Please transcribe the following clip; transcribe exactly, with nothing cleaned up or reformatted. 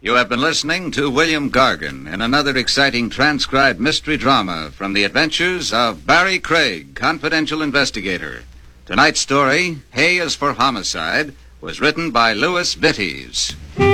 You have been listening to William Gargan in another exciting transcribed mystery drama from the adventures of Barry Craig, confidential investigator. Tonight's story, Hay is for Homicide, was written by Louis Vittes.